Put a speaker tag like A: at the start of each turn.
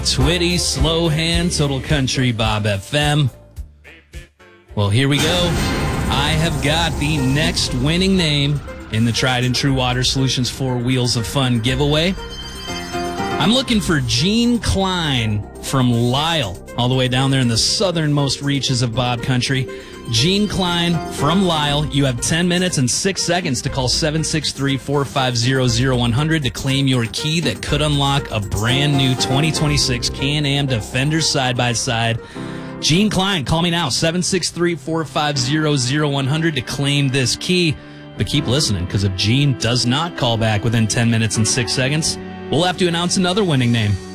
A: Twitty, Slow Hand, Total Country, Bob FM. Well, here we go. I have got the next winning name in the Tried and True Water Solutions 4 Wheels of Fun giveaway. I'm looking for Gene Klein from Lyle, all the way down there in the southernmost reaches of Bob Country. Gene Klein from Lyle. You have 10 minutes and 6 seconds to call 763-450-0100 to claim your key that could unlock a brand new 2026 Can-Am Defender side-by-side. Gene Klein, call me now, 763-450-0100 to claim this key. But keep listening, because if Gene does not call back within 10 minutes and 6 seconds, we'll have to announce another winning name.